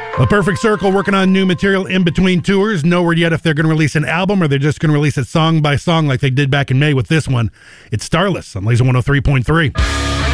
A Perfect Circle working on new material in between tours. No word yet if they're going to release an album or they're just going to release it song by song like they did back in May with this one. It's Starless on Laser 103.3.